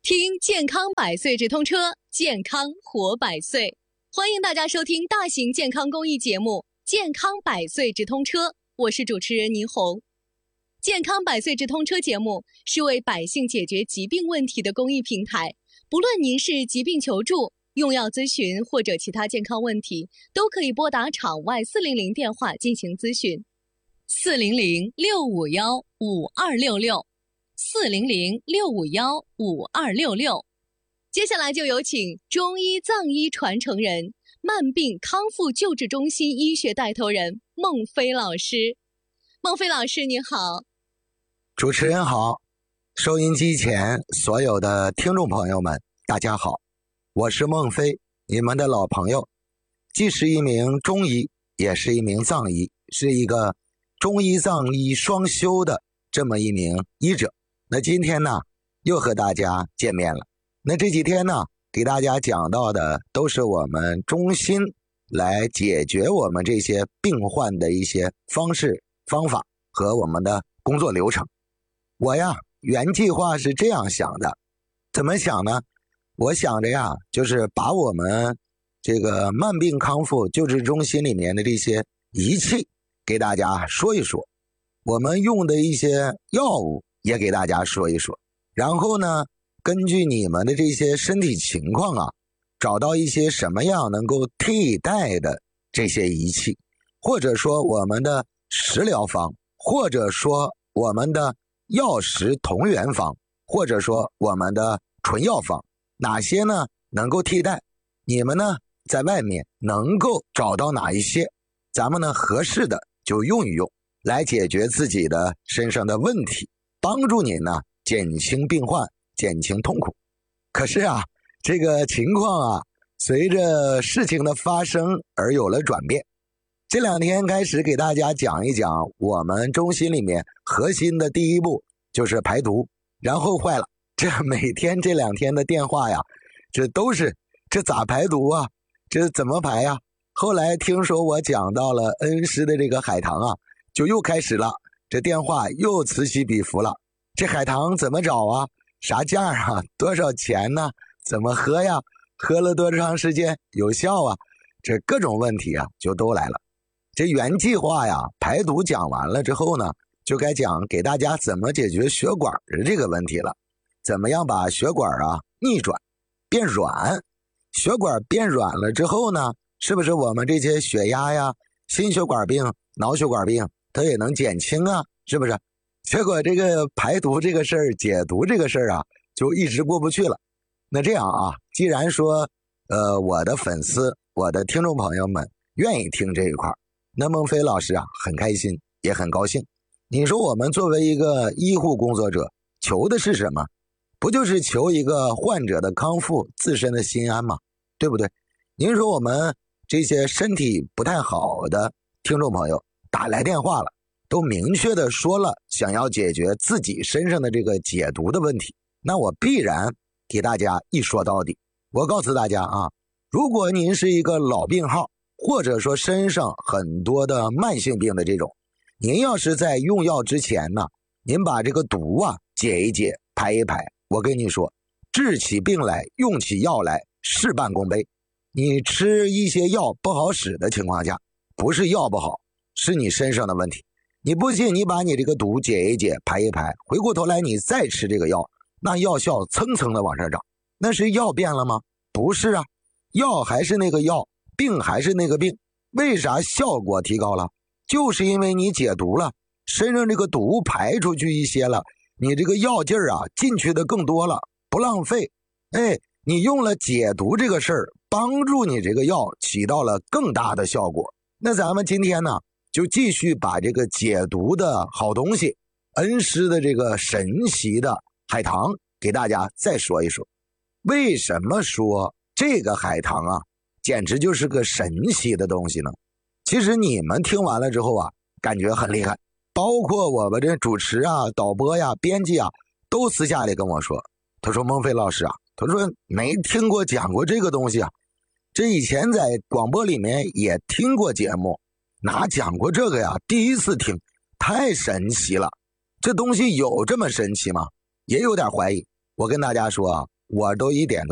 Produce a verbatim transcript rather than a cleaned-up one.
听健康百岁直通车，健康活百岁。欢迎大家收听大型健康公益节目《健康百岁直通车》，我是主持人倪虹。健康百岁直通车节目是为百姓解决疾病问题的公益平台，不论您是疾病求助、用药咨询或者其他健康问题，都可以拨打场外四零零电话进行咨询。四零零六五幺五二六六。四零零六五幺五二六六，接下来就有请中医藏医传承人、慢病康复救治中心医学带头人孟飞老师。孟飞老师您好。 主持人好，收音机前所有的听众朋友们大家好，我是孟飞，你们的老朋友，既是一名中医也是一名藏医，是一个中医藏医双修的这么一名医者。那今天呢又和大家见面了。那这几天呢给大家讲到的都是我们中心来解决我们这些病患的一些方式方法和我们的工作流程。我呀原计划是这样想的，怎么想呢？我想着呀就是把我们这个慢病康复救治中心里面的这些仪器给大家说一说，我们用的一些药物也给大家说一说，然后呢根据你们的这些身体情况啊，找到一些什么样能够替代的这些仪器，或者说我们的食疗方，或者说我们的药食同源方，或者说我们的纯药方，哪些呢能够替代，你们呢在外面能够找到哪一些，咱们呢合适的就用一用，来解决自己的身上的问题，帮助你呢减轻病患，减轻痛苦。可是啊这个情况啊随着事情的发生而有了转变。这两天开始给大家讲一讲我们中心里面核心的第一步就是排毒，然后坏了，这每天这两天的电话呀，这都是这咋排毒啊，这怎么排呀？后来听说我讲到了恩施的这个海棠啊，就又开始了，这电话又此起彼伏了。这海棠怎么找啊？啥价啊？多少钱呢？怎么喝呀？喝了多长时间有效啊？这各种问题啊就都来了。这原计划呀排毒讲完了之后呢，就该讲给大家怎么解决血管的这个问题了。怎么样把血管啊逆转变软？血管变软了之后呢，是不是我们这些血压呀、心血管病、脑血管病它也能减轻啊？是不是？结果这个排毒这个事儿、解毒这个事儿啊，就一直过不去了。那这样啊，既然说，呃，我的粉丝、我的听众朋友们愿意听这一块，那孟飞老师啊，很开心，也很高兴。你说我们作为一个医护工作者，求的是什么？不就是求一个患者的康复、自身的心安吗？对不对？您说我们这些身体不太好的听众朋友打来电话了，都明确的说了想要解决自己身上的这个解毒的问题，那我必然给大家一说到底。我告诉大家啊，如果您是一个老病号，或者说身上很多的慢性病的这种，您要是在用药之前呢，您把这个毒啊解一解，排一排，我跟你说，治起病来，用起药来，事半功倍。你吃一些药不好使的情况下，不是药不好，是你身上的问题。你不信，你把你这个毒解一解，排一排，回过头来你再吃这个药，那药效蹭蹭的往上涨。那是药变了吗？不是啊，药还是那个药，病还是那个病。为啥效果提高了？就是因为你解毒了，身上这个毒排出去一些了，你这个药劲儿啊进去的更多了，不浪费。哎，你用了解毒这个事儿，帮助你这个药起到了更大的效果。那咱们今天呢就继续把这个解毒的好东西，恩施的这个神奇的海棠给大家再说一说。为什么说这个海棠啊简直就是个神奇的东西呢？其实你们听完了之后啊感觉很厉害，包括我们这主持啊、导播呀、编辑啊都私下里跟我说，他说孟飞老师啊，他说没听过讲过这个东西啊，这以前在广播里面也听过节目，哪讲过这个呀？第一次听，太神奇了。这东西有这么神奇吗？也有点怀疑。我跟大家说啊， 我都一点都